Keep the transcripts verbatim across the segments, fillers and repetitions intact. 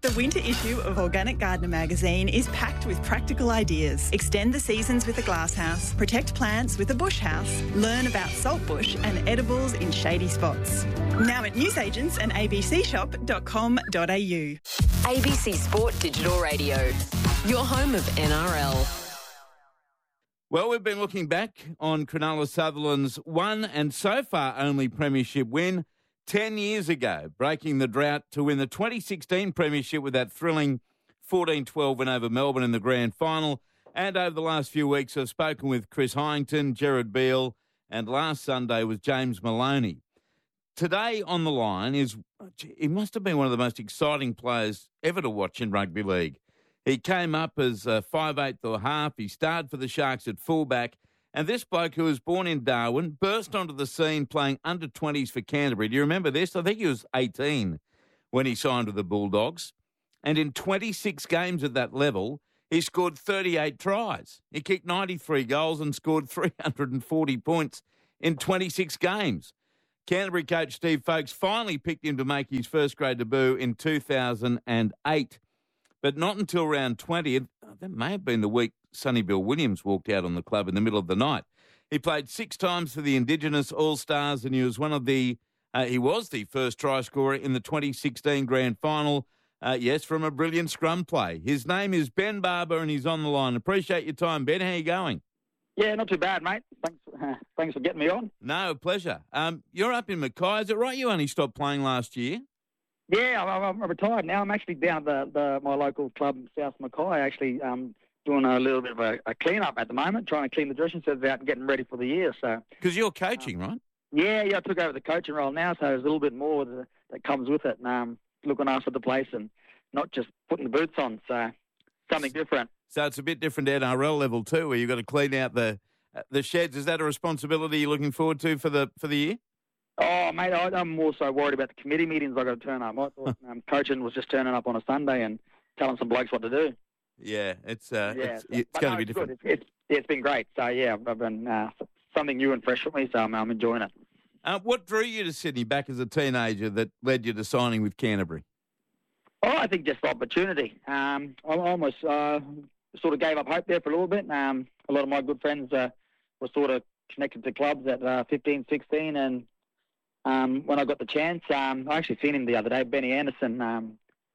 The winter issue of Organic Gardener magazine is packed with practical ideas. Extend the seasons with a glasshouse, protect plants with a bush house, learn about saltbush and edibles in shady spots. Now at newsagents and a b c shop dot com dot a u. A B C Sport Digital Radio, your home of N R L. Well, we've been looking back on Cronulla Sutherland's one and so far only premiership win ten years ago, breaking the drought to win the twenty sixteen premiership with that thrilling fourteen twelve win over Melbourne in the grand final. And over the last few weeks, I've spoken with Chris Hyington, Gerard Beale, and last Sunday was James Maloney. Today on the line is, he must have been one of the most exciting players ever to watch in rugby league. He came up as a five eighth or half. He started for the Sharks at fullback. And this bloke, who was born in Darwin, burst onto the scene playing under twenties for Canterbury. Do you remember this? I think he was eighteen when he signed with the Bulldogs. And in twenty-six games at that level, he scored thirty-eight tries. He kicked ninety-three goals and scored three hundred forty points in twenty-six games. Canterbury coach Steve Folkes finally picked him to make his first grade debut in two thousand eight. But not until round twenty, that may have been the week Sonny Bill Williams walked out on the club in the middle of the night. He played six times for the Indigenous All-Stars, and he was one of the, uh, he was the first try scorer in the twenty sixteen grand final, uh, yes, from a brilliant scrum play. His name is Ben Barber, and he's on the line. Appreciate your time, Ben. How are you going? Yeah, not too bad, mate. Thanks, uh, thanks for getting me on. No, pleasure. Um, you're up in Mackay. Is it right you only stopped playing last year? Yeah, I'm, I'm retired now. I'm actually down at the, the, my local club, South Mackay, actually um, doing a little bit of a, a clean-up at the moment, trying to clean the dressing sheds out and getting ready for the year. So Because you're coaching, um, right? Yeah, yeah, I took over the coaching role now, so there's a little bit more that, that comes with it, and um, looking after the place and not just putting the boots on, so something different. So it's a bit different at N R L level too, where you've got to clean out the the sheds. Is that a responsibility you're looking forward to for the for the year? Oh, mate, I, I'm more so worried about the committee meetings I've got to turn up. I thought um, coaching was just turning up on a Sunday and telling some blokes what to do. Yeah, it's uh, yeah, it's, it's going no, to be it's different. It's, it's, it's been great. So, yeah, I've been uh, something new and fresh for me, so I'm, I'm enjoying it. Uh, what drew you to Sydney back as a teenager that led you to signing with Canterbury? Oh, I think just opportunity. Um, I almost uh, sort of gave up hope there for a little bit. Um, a lot of my good friends uh, were sort of connected to clubs at uh, fifteen, sixteen, and um, when I got the chance, um, I actually seen him the other day, Benny Anderson, um,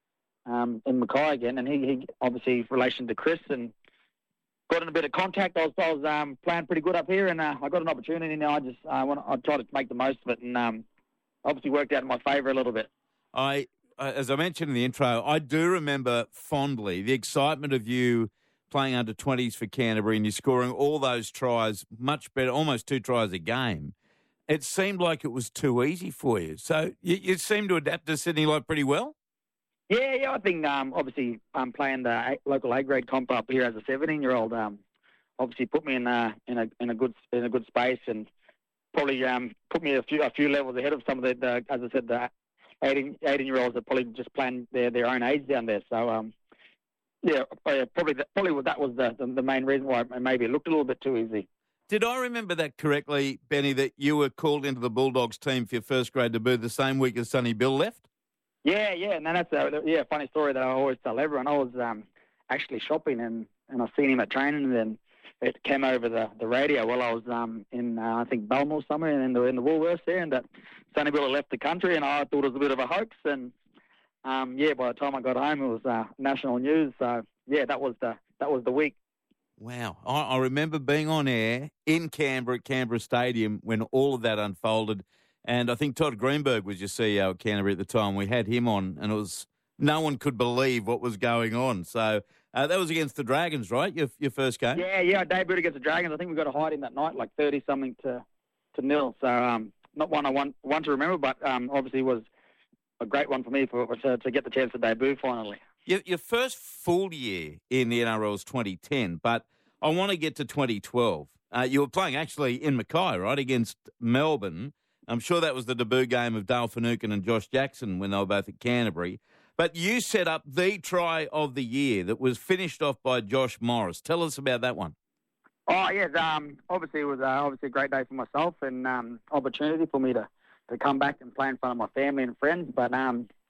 um, in Mackay again, and he, he obviously relation to Chris, and got in a bit of contact. I was, I was um, playing pretty good up here, and uh, I got an opportunity now. I just I want I try to make the most of it, and um, obviously worked out in my favour a little bit. I, as I mentioned in the intro, I do remember fondly the excitement of you playing under twenties for Canterbury and you scoring all those tries, much better, almost two tries a game. It seemed like it was too easy for you. So you, you seem to adapt to Sydney Life pretty well? Yeah, yeah. I think um, obviously I'm playing the a- local A grade comp up here as a seventeen-year-old. Um, obviously put me in a in a in a good in a good space and probably um, put me a few a few levels ahead of some of the, the as I said, the eighteen-year-olds that probably just playing their, their own age down there. So um, yeah, probably that, probably that was the, the the main reason why maybe it looked a little bit too easy. Did I remember that correctly, Benny, that you were called into the Bulldogs team for your first grade debut the same week as Sonny Bill left? Yeah, yeah, and that's a yeah funny story that I always tell everyone. I was um, actually shopping and, and I seen him at training, and then it came over the, the radio while I was um, in uh, I think Balmoral somewhere in the in the Woolworths there, and that Sonny Bill had left the country, and I thought it was a bit of a hoax. And um, yeah, by the time I got home, it was uh, national news. So yeah, that was the that was the week. Wow. I, I remember being on air in Canberra at Canberra Stadium when all of that unfolded. And I think Todd Greenberg was your C E O at Canterbury at the time. We had him on, and it was no one could believe what was going on. So uh, that was against the Dragons, right, your your first game? Yeah, yeah, I debuted against the Dragons. I think we got a hide in that night, like thirty-something to, to nil. So um, not one I want, want to remember, but um, obviously was a great one for me for, to, to get the chance to debut finally. Your, your first full year in the N R L was twenty ten, but I want to get to twenty twelve. Uh, you were playing actually in Mackay, right, against Melbourne. I'm sure that was the debut game of Dale Finucane and Josh Jackson when they were both at Canterbury. But you set up the try of the year that was finished off by Josh Morris. Tell us about that one. Oh, yes. Um, obviously, it was uh, obviously a great day for myself and um, opportunity for me to, to come back and play in front of my family and friends. But um,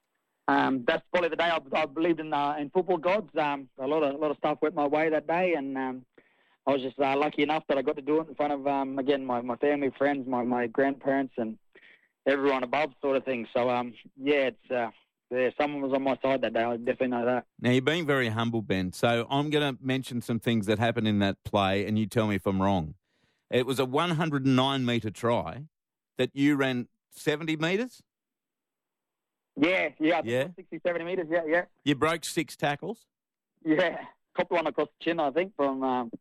um, that's probably the day I, I believed in uh, in football gods. Um, a lot of a lot of stuff went my way that day, and um, I was just uh, lucky enough that I got to do it in front of um, again my, my family, friends, my, my grandparents, and everyone above, sort of thing. So um, yeah, it's uh, yeah, someone was on my side that day. I definitely know that. Now, you're being very humble, Ben, so I'm going to mention some things that happened in that play, and you tell me if I'm wrong. It was a one hundred nine metre try that you ran seventy metres? Yeah, yeah, I think Yeah. sixty, seventy metres, yeah, yeah. You broke six tackles? Yeah, caught one across the chin, I think, from, um,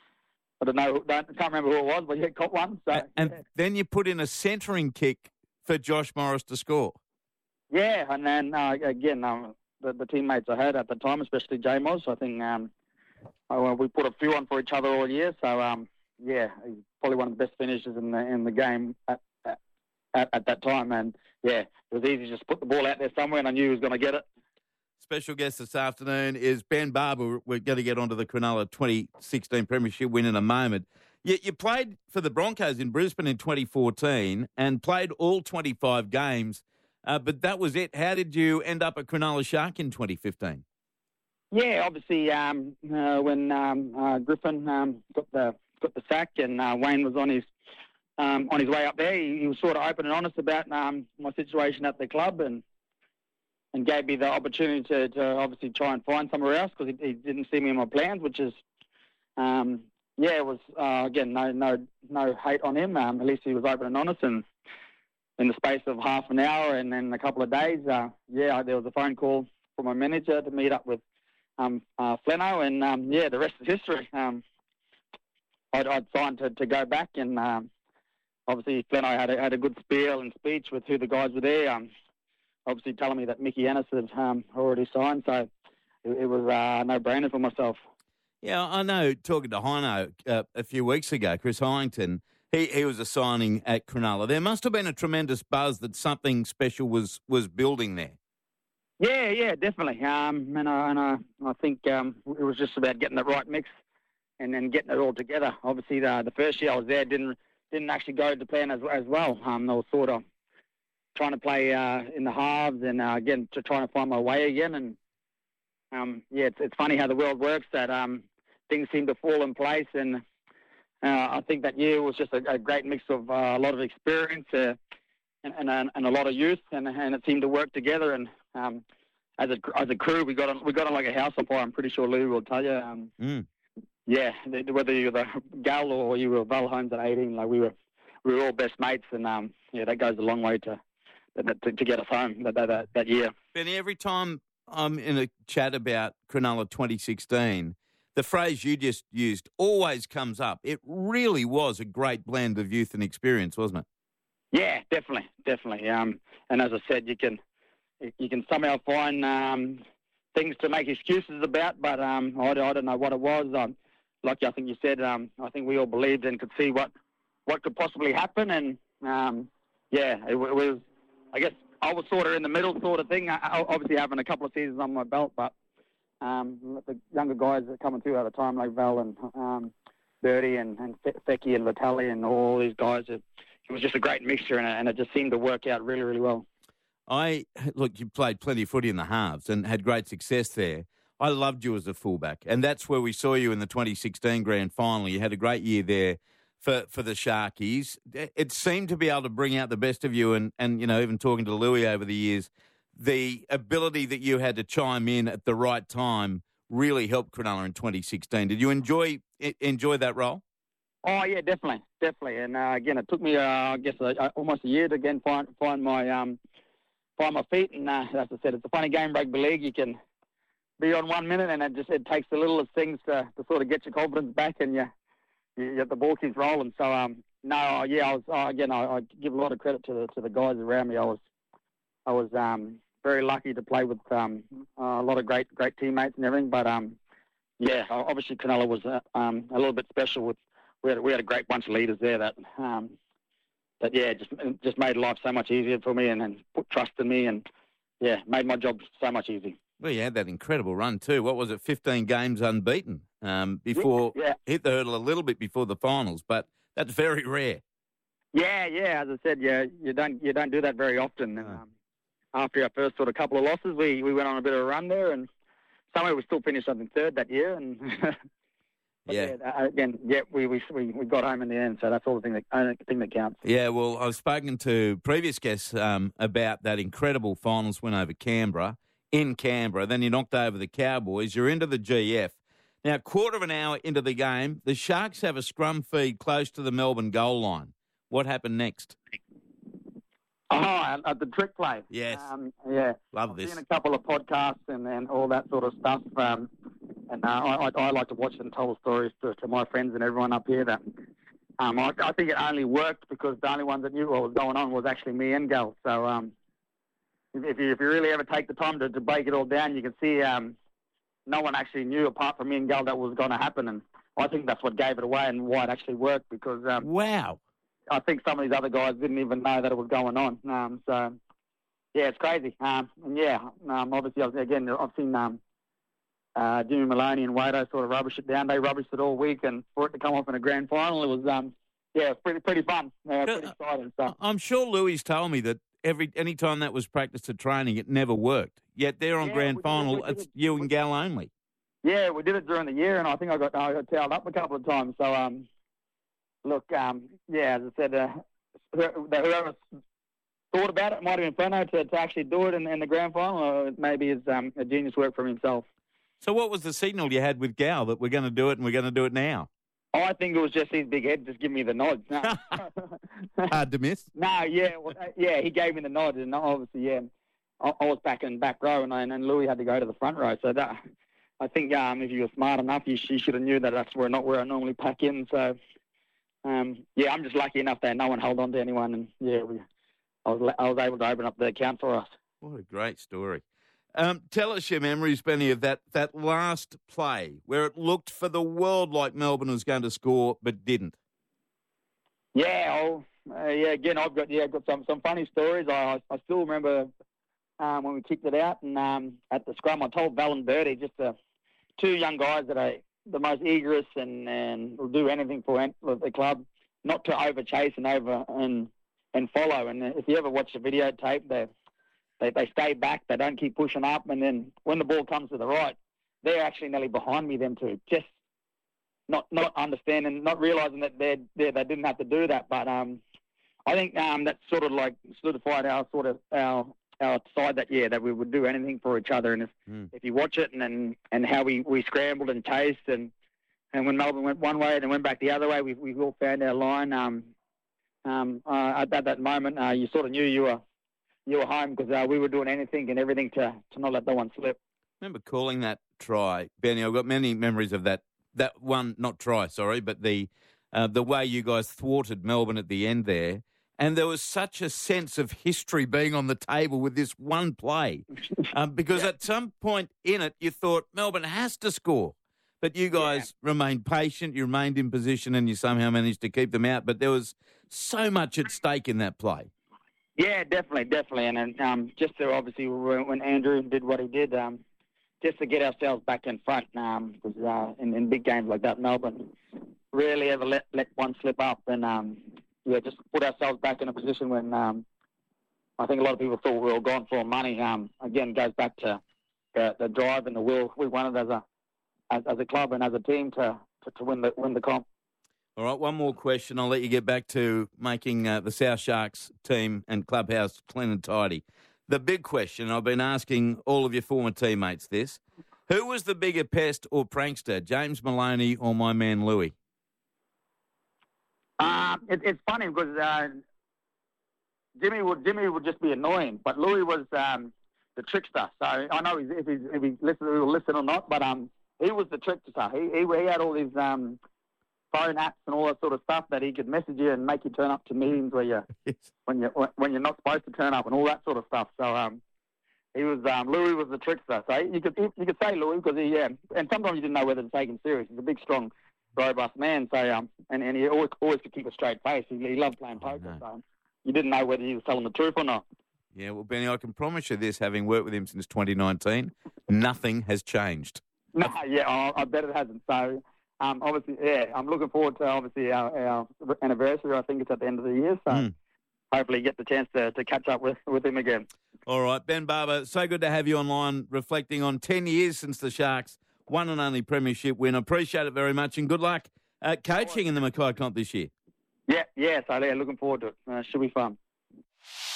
I don't know, don't, can't remember who it was, but yeah, caught one. So, A- and yeah. then you put in a centering kick for Josh Morris to score. Yeah, and then uh, again, um, the, the teammates I had at the time, especially J-Moz, I think um, uh, we put a few on for each other all year. So um, yeah, he's probably one of the best finishers in the in the game at at, at that time. And yeah, it was easy to just put the ball out there somewhere, and I knew he was going to get it. Special guest this afternoon is Ben Barber. We're going to get onto the Cronulla twenty sixteen Premiership win in a moment. You, you played for the Broncos in Brisbane in twenty fourteen and played all twenty-five games. Uh, but that was it. How did you end up at Cronulla Shark in twenty fifteen? Yeah, obviously um, uh, when um, uh, Griffin um, got the got the sack and uh, Wayne was on his um, on his way up there, he, he was sort of open and honest about um, my situation at the club and and gave me the opportunity to, to obviously try and find somewhere else because he, he didn't see me in my plans, which is um, yeah, it was uh, again no no no hate on him. Um, at least he was open and honest and. In the space of half an hour and then a couple of days, uh, yeah, there was a phone call from my manager to meet up with um, uh, Fleno, and um, yeah, the rest is history. Um, I'd, I'd signed to, to go back, and um, obviously Fleno had a, had a good spiel and speech with who the guys were there. Um, obviously telling me that Mickey Ennis had um, already signed, so it, it was uh, a no-brainer for myself. Yeah, I know. Talking to Hino uh, a few weeks ago, Chris Hyington. He he was a signing at Cronulla. There must have been a tremendous buzz that something special was, was building there. Yeah, yeah, definitely. Um, and I, and I, I think um, it was just about getting the right mix and then getting it all together. Obviously, the the first year I was there didn't didn't actually go to plan as as well. Um, I was sort of trying to play uh, in the halves and uh, again to trying to find my way again. And um, yeah, it's it's funny how the world works that um, things seem to fall in place and. Uh, I think that year was just a, a great mix of uh, a lot of experience uh, and, and, and a lot of youth, and, and it seemed to work together. And um, as a as a crew, we got on, we got on like a house on fire. I'm pretty sure Lou will tell you. Um, Mm. Yeah, whether you were the Gal or you were Val Holmes at eighteen, like we were we were all best mates, and um, yeah, that goes a long way to to, to get us home that, that that year. Benny, every time I'm in a chat about Cronulla twenty sixteen. The phrase you just used always comes up. It really was a great blend of youth and experience, wasn't it? Yeah, definitely, definitely. Um, and as I said, you can you can somehow find um, things to make excuses about, but um, I, I don't know what it was. Um, like I think you said, um, I think we all believed and could see what, what could possibly happen, and um, yeah, it, it was. I guess I was sort of in the middle, sort of thing. I, obviously, having a couple of seasons on my belt, but. Um, the younger guys that are coming through at the time, like Val and um, Birdie and, and Fecky and Vitali and all these guys, it, it was just a great mixture, and it, and it just seemed to work out really, really well. I look, you played plenty of footy in the halves and had great success there. I loved you as a fullback, and that's where we saw you in the twenty sixteen grand final. You had a great year there for, for the Sharkies. It seemed to be able to bring out the best of you, and, and you know, even talking to Louis over the years, the ability that you had to chime in at the right time really helped Cronulla in twenty sixteen. Did you enjoy enjoy that role? Oh yeah, definitely, definitely. And uh, again, it took me, uh, I guess, uh, almost a year to again find find my um, find my feet. And uh, as I said, it's a funny game, rugby league. You can be on one minute, and it just it takes the littlest things to, to sort of get your confidence back, and you, you, you the ball keeps rolling. So um, no, yeah, I was uh, again, I, I give a lot of credit to the to the guys around me. I was I was um. very lucky to play with um, uh, a lot of great great teammates and everything. But, um, yeah, obviously Cronulla was uh, um, a little bit special. With we had, we had a great bunch of leaders there that, um, that yeah, just just made life so much easier for me and, and put trust in me and, yeah, made my job so much easier. Well, you had that incredible run too. What was it, fifteen games unbeaten um, before, yeah, yeah. hit the hurdle a little bit before the finals, but that's very rare. Yeah, yeah, as I said, yeah, you don't you don't do that very often. And, um, after our first sort of couple of losses, we, we went on a bit of a run there, and somehow we still finished, I think, third that year. And yeah. yeah, again, yeah, we, we we we got home in the end, so that's all the thing that only thing that counts. Yeah, well, I've spoken to previous guests um, about that incredible finals win over Canberra, in Canberra. Then you knocked over the Cowboys. You're into the G F. Now, quarter of an hour into the game, the Sharks have a scrum feed close to the Melbourne goal line. What happened next? Oh, at, at the trick play. Yes. Um, yeah. Love I've this. seen a couple of podcasts and, and all that sort of stuff. Um, and uh, I, I like to watch and tell stories to, to my friends and everyone up here. That um, I, I think it only worked because the only one that knew what was going on was actually me and Gal. So um, if, you, if you really ever take the time to, to break it all down, you can see um, no one actually knew apart from me and Gal that was going to happen. And I think that's what gave it away and why it actually worked because... Um, wow. I think some of these other guys didn't even know that it was going on. Um, so, yeah, it's crazy. Um, and, yeah, um, obviously, again, I've seen um, uh, Jimmy Maloney and Wado sort of rubbish it down. They rubbished it all week, and for it to come off in a grand final, it was, um, yeah, it was pretty pretty fun. Uh, pretty exciting. So. I'm sure Louis told me that every any time that was practiced at training, it never worked. Yet there on yeah, grand final, it, it's it, you and Gal only. Yeah, we did it during the year, and I think I got I got towed up a couple of times. So, um, look, um, yeah, as I said, uh, whoever thought about it might have been Feno to, to actually do it in, in the grand final, or maybe it's um, a genius work from himself. So what was the signal you had with Gal that we're going to do it and we're going to do it now? I think it was just his big head just giving me the nod. No. Hard to miss. No, yeah, well, yeah, he gave me the nod, and obviously, yeah, I, I was back in back row, and, and Louis had to go to the front row. So that I think um, if you were smart enough, you, you should have knew that that's where not where I normally pack in. So. Um, yeah, I'm just lucky enough that no one held on to anyone, and yeah, we, I was I was able to open up the account for us. What a great story! Um, tell us your memories, Benny, of that that last play where it looked for the world like Melbourne was going to score but didn't. Yeah, I'll, uh, yeah. Again, I've got yeah, I've got some some funny stories. I I still remember um, when we kicked it out, and um, at the scrum, I told Val and Bertie, just uh, two young guys that I. the most eagerest and, and will do anything for the club, not to over chase and over and and follow. And if you ever watch the videotape, they, they they stay back, they don't keep pushing up, and then when the ball comes to the right, they're actually nearly behind me, them two, just not not understanding, not realising that they they they didn't have to do that. But um, I think um that sort of like solidified our sort of our. our side that year, that we would do anything for each other. And if, mm. if you watch it and, and and how we, we scrambled and chased, and and when Melbourne went one way and then went back the other way, we we all found our line. Um, um, uh, at, at that moment, uh, you sort of knew you were you were home because uh, we were doing anything and everything to, to not let that one slip. I remember calling that try, Benny. I've got many memories of that. That one, not try, sorry, but the uh, the way you guys thwarted Melbourne at the end there. And there was such a sense of history being on the table with this one play. Um, because yeah. at some point in it, you thought Melbourne has to score. But you guys yeah. remained patient, you remained in position, and you somehow managed to keep them out. But there was so much at stake in that play. Yeah, definitely, definitely. And, and um, just to obviously when Andrew did what he did, um, just to get ourselves back in front, um, because uh, in, in big games like that, Melbourne rarely ever let, let one slip up. And... Um, Yeah, just put ourselves back in a position when um, I think a lot of people thought we were gone for money. Um, again, goes back to the, the drive and the will we wanted as a as, as a club and as a team to, to, to win the win the comp. All right, one more question. I'll let you get back to making uh, the South Sharks team and clubhouse clean and tidy. The big question, I've been asking all of your former teammates this: who was the bigger pest or prankster, James Maloney or my man Louis? Uh, it, it's funny because uh, Jimmy would Jimmy would just be annoying, but Louis was um, the trickster. So I know if he's if he's listen, he will listen or not, but um, he was the trickster. He he, he had all these um, phone apps and all that sort of stuff that he could message you and make you turn up to meetings where you yes. when you when you're not supposed to turn up and all that sort of stuff. So um, he was um, Louis was the trickster. So you could you could say Louis because he yeah, and sometimes you didn't know whether to take him serious. He's a big, strong, robust man, so um, and, and he always always could keep a straight face. He, he loved playing poker, oh, no. so you didn't know whether he was telling the truth or not. Yeah, well, Benny, I can promise you this, having worked with him since twenty nineteen, nothing has changed. No, yeah, I, I bet it hasn't. So, um, obviously, yeah, I'm looking forward to obviously our, our anniversary. I think it's at the end of the year, so mm. hopefully get the chance to, to catch up with, with him again. All right, Ben Barber, so good to have you online reflecting on ten years since the Sharks won and only premiership win. Appreciate it very much and good luck uh, coaching in the Mackay Comp this year. Yeah, yeah, so yeah, looking forward to it. Uh, should be fun.